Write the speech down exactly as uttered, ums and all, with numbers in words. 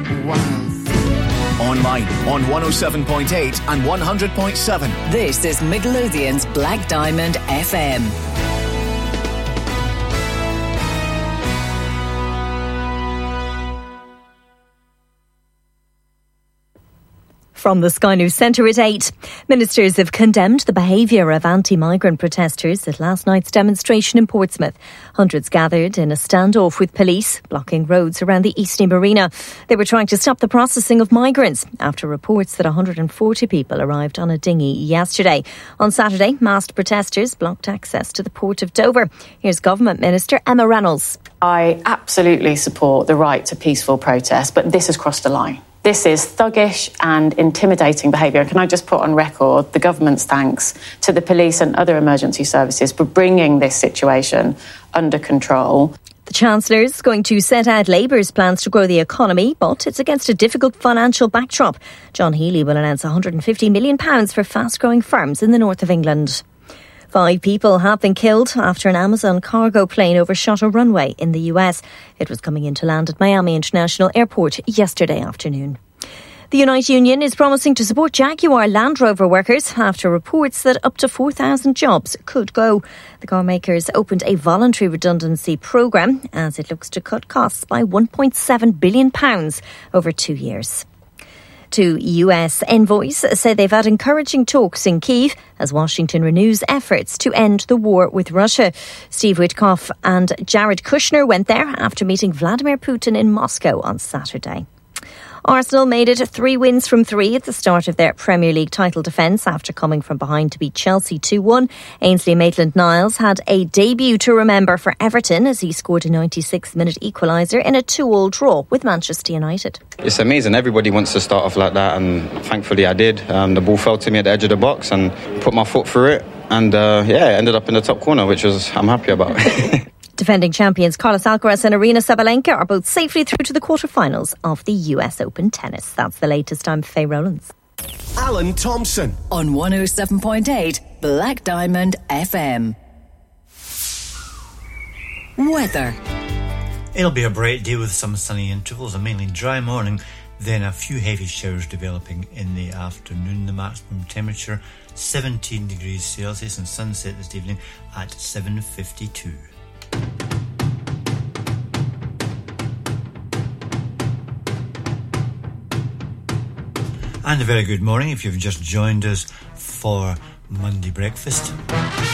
one oh three. Online on one oh seven point eight and one hundred point seven. This is Midlothian's Black Diamond F M. From the Sky News Centre at eight. Ministers have condemned the behaviour of anti-migrant protesters at last night's demonstration in Portsmouth. Hundreds gathered in a standoff with police, blocking roads around the Eastney Marina. They were trying to stop the processing of migrants after reports that one hundred forty people arrived on a dinghy yesterday. On Saturday, masked protesters blocked access to the port of Dover. Here's Government Minister Emma Reynolds. I absolutely support the right to peaceful protest, but this has crossed a line. This is thuggish and intimidating behaviour. Can I just put on record the government's thanks to the police and other emergency services for bringing this situation under control. The Chancellor is going to set out Labour's plans to grow the economy, but it's against a difficult financial backdrop. John Healey will announce one hundred fifty million pounds for fast-growing firms in the north of England. Five people have been killed after an Amazon cargo plane overshot a runway in the U S. It was coming in to land at Miami International Airport yesterday afternoon. The Unite Union is promising to support Jaguar Land Rover workers after reports that up to four thousand jobs could go. The car makers opened a voluntary redundancy programme as it looks to cut costs by one point seven billion pounds over two years. Two U S envoys say they've had encouraging talks in Kyiv as Washington renews efforts to end the war with Russia. Steve Witkoff and Jared Kushner went there after meeting Vladimir Putin in Moscow on Saturday. Arsenal made it three wins from three at the start of their Premier League title defence after coming from behind to beat Chelsea two one. Ainsley Maitland-Niles had a debut to remember for Everton as he scored a ninety-sixth minute equaliser in a two all draw with Manchester United. It's amazing. Everybody wants to start off like that, and thankfully I did. Um, the ball fell to me at the edge of the box and put my foot through it, and uh, yeah, ended up in the top corner, which was I'm happy about. Defending champions Carlos Alcaraz and Aryna Sabalenka are both safely through to the quarterfinals of the U S Open tennis. That's the latest. I'm Faye Rowlands. Alan Thompson on one oh seven point eight Black Diamond F M. Weather. It'll be a bright day with some sunny intervals, a mainly dry morning, then a few heavy showers developing in the afternoon. The maximum temperature seventeen degrees Celsius and sunset this evening at seven fifty-two. And a very good morning if you've just joined us for Monday breakfast.